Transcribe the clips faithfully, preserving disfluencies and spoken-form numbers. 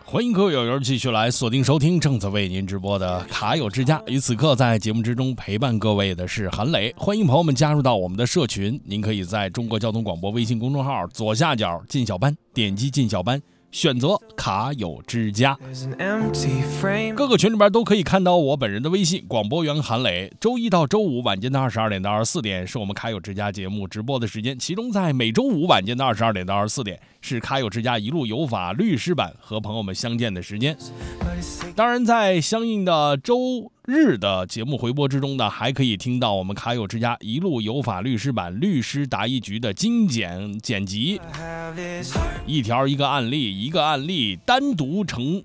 欢迎各位友友继续来锁定收听正在为您直播的卡友之家。与此刻在节目之中陪伴各位的是韩磊，欢迎朋友们加入到我们的社群。您可以在中国交通广播微信公众号左下角进小班，点击进小班，选择卡友之家，各个群里边都可以看到我本人的微信广播员韩磊。周一到周五晚间的二十二点到二十四点是我们卡友之家节目直播的时间，其中在每周五晚间的二十二点到二十四点是卡友之家一路有法律师版和朋友们相见的时间。当然在相应的周日的节目回播之中呢，还可以听到我们卡友之家一路有法律师版律师答疑局的精简剪辑，一条一个案例一个案例单独成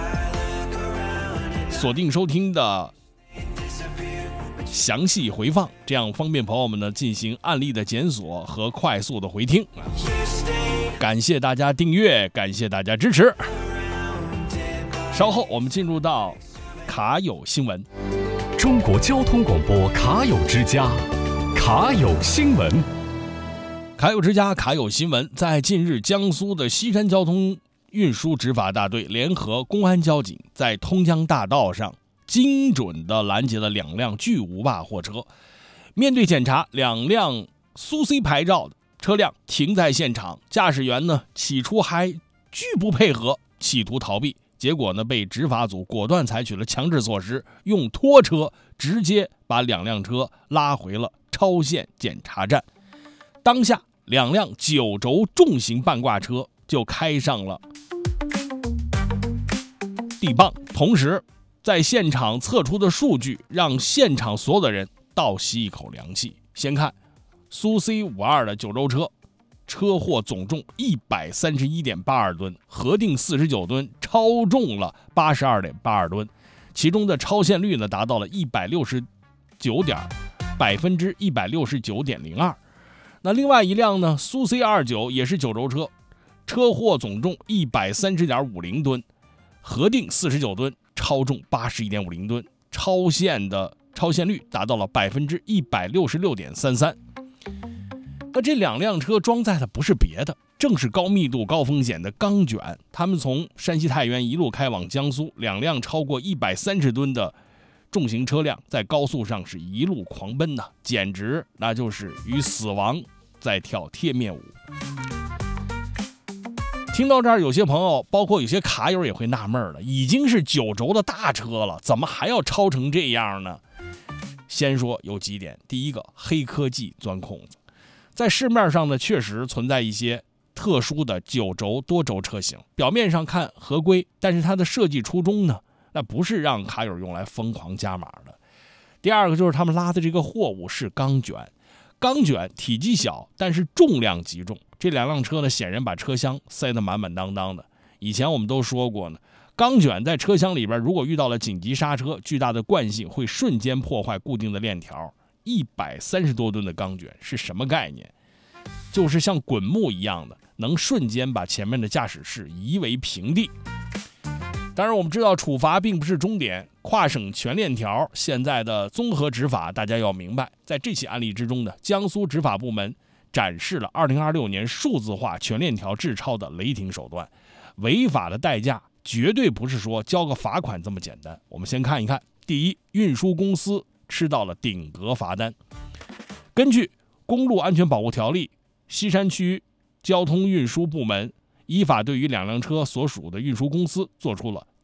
锁定收听的详细回放，这样方便朋友们呢进行案例的检索和快速的回听。感谢大家订阅，感谢大家支持。稍后我们进入到卡友新闻。 中国交通广播卡友之家，卡友新闻。 卡友之家卡友新闻，在近日江苏的西山交通运输执法大队联合公安交警在通江大道上精准地拦截了两辆巨无霸货车。面对检查，两辆苏 C 牌照的车辆停在现场，驾驶员呢起初还拒不配合，企图逃避，结果呢被执法组果断采取了强制措施，用拖车直接把两辆车拉回了超限检查站。当下两辆九轴重型半挂车就开上了地磅，同时在现场测出的数据让现场所有的人倒吸一口凉气。先看苏 C 五二 的九轴车，车祸总重 一百三十一点八二 吨，核定四十九吨，超重了 八十二点八二 吨，其中的超限率呢达到了一百六十九点百分之一百六十九点零二。那另外一辆呢苏 C 二九 也是九轴车，车祸总重 一百三十点五零 吨，核定四十九吨，超重 八十一点五零 吨，超限的超限率达到了 百分之一百六十六点三三。那这两辆车装载的不是别的，正是高密度高风险的钢卷。他们从山西太原一路开往江苏，两辆超过一百三十吨的重型车辆在高速上是一路狂奔呢，简直那就是与死亡在跳贴面舞。听到这儿，有些朋友包括有些卡友也会纳闷了，已经是九轴的大车了，怎么还要超成这样呢？先说有几点，第一个，黑科技钻空子。在市面上呢，确实存在一些特殊的九轴多轴车型，表面上看合规，但是它的设计初衷呢，那不是让卡友用来疯狂加码的。第二个就是他们拉的这个货物是钢卷，钢卷体积小，但是重量极重。这两辆车呢，显然把车厢塞得满满当当的。以前我们都说过呢，钢卷在车厢里边，如果遇到了紧急刹车，巨大的惯性会瞬间破坏固定的链条。一百三十多吨的钢卷是什么概念？就是像滚木一样的，能瞬间把前面的驾驶室夷为平地。当然我们知道处罚并不是终点，跨省全链条现在的综合执法大家要明白。在这起案例之中呢，江苏执法部门展示了二零二六年数字化全链条治超的雷霆手段。违法的代价绝对不是说交个罚款这么简单。我们先看一看，第一，运输公司吃到了顶格罚单。根据《公路安全保护条例》，西山区交通运输部门依法对于两辆车所属的运输公司做出了